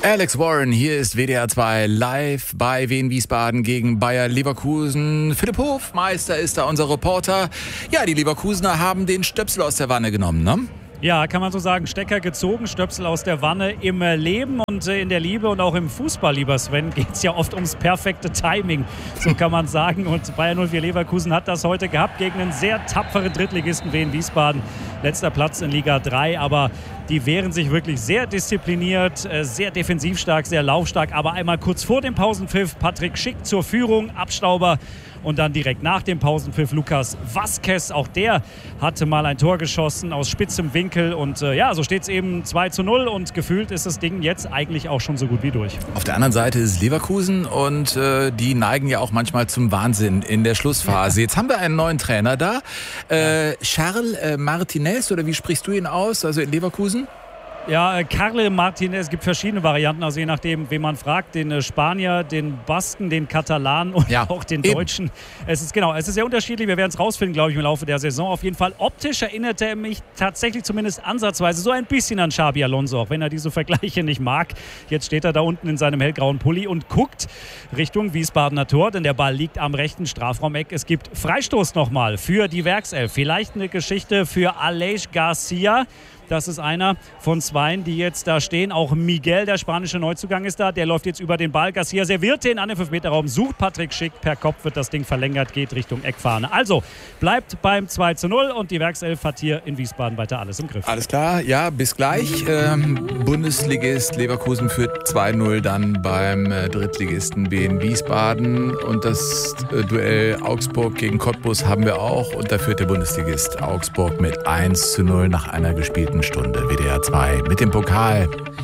Alex Warren, hier ist WDR 2 live bei Wien Wiesbaden gegen Bayer Leverkusen. Philipp Hofmeister ist da unser Reporter. Ja, die Leverkusener haben den Stöpsel aus der Wanne genommen, ne? Ja, kann man so sagen, Stecker gezogen, Stöpsel aus der Wanne. Im Leben und in der Liebe und auch im Fußball, lieber Sven, geht es ja oft ums perfekte Timing, so kann man sagen. Und Bayer 04 Leverkusen hat das heute gehabt gegen einen sehr tapferen Drittligisten Wien Wiesbaden. Letzter Platz in Liga 3, aber die wehren sich wirklich sehr diszipliniert, sehr defensivstark, sehr laufstark. Aber einmal kurz vor dem Pausenpfiff Patrick Schick zur Führung, Abstauber. Und dann direkt nach dem Pausenpfiff Lucas Vazquez. Auch der hatte mal ein Tor geschossen aus spitzem Winkel. Und so steht es eben 2:0. Und gefühlt ist das Ding jetzt eigentlich auch schon so gut wie durch. Auf der anderen Seite ist Leverkusen und die neigen ja auch manchmal zum Wahnsinn in der Schlussphase. Jetzt haben wir einen neuen Trainer da. Charles Martinez, oder wie sprichst du ihn aus? Also in Leverkusen? Ja, Carles Martinez, es gibt verschiedene Varianten, also je nachdem, wen man fragt, den Spanier, den Basken, den Katalanen und auch den Deutschen. Es ist sehr unterschiedlich, wir werden es rausfinden, glaube ich, im Laufe der Saison. Auf jeden Fall optisch erinnert er mich tatsächlich zumindest ansatzweise so ein bisschen an Xabi Alonso, auch wenn er diese Vergleiche nicht mag. Jetzt steht er da unten in seinem hellgrauen Pulli und guckt Richtung Wiesbadener Tor, denn der Ball liegt am rechten Strafraumeck. Es gibt Freistoß nochmal für die Werkself. Vielleicht eine Geschichte für Aleix Garcia. Das ist einer von zweien, die jetzt da stehen. Auch Miguel, der spanische Neuzugang, ist da. Der läuft jetzt über den Ball. Garcia serviert den an den 5-Meter-Raum, sucht Patrick Schick. Per Kopf wird das Ding verlängert, geht Richtung Eckfahne. Also bleibt beim 2:0 und die Werkself hat hier in Wiesbaden weiter alles im Griff. Alles klar, ja, bis gleich. Bundesligist Leverkusen führt 2:0 dann beim Drittligisten BN Wiesbaden. Und das Duell Augsburg gegen Cottbus haben wir auch. Und da führt der Bundesligist Augsburg mit 1:0 nach einer gespielten Stunde. WDR 2 mit dem Pokal.